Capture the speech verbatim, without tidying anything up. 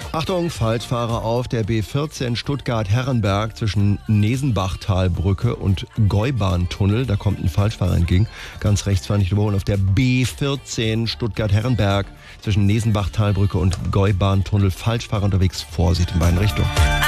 Achtung, Falschfahrer auf der B vierzehn Stuttgart-Herrenberg zwischen Nesenbachtalbrücke und Gäubahntunnel. Da kommt ein Falschfahrer entgegen. Ganz rechts fahren nicht überholen. Auf der B vierzehn Stuttgart-Herrenberg zwischen Nesenbachtalbrücke und Gäubahntunnel. Falschfahrer unterwegs. Vorsicht in beiden Richtungen.